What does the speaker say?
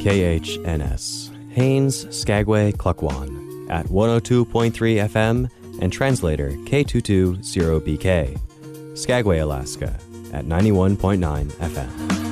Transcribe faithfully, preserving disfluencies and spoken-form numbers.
K H N S, Haines, Skagway, Klukwan, at one oh two point three F M and translator K two two zero B K, Skagway, Alaska, at ninety-one point nine F M.